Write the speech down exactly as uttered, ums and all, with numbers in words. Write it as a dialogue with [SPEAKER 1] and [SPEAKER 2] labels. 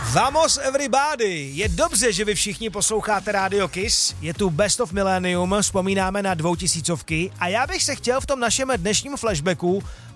[SPEAKER 1] Vamos everybody! Je dobře, že vy všichni posloucháte Radio Kiss, je tu Best of Millennium, vzpomínáme na dvoutisícovky a já bych se chtěl v tom našem dnešním flashbacku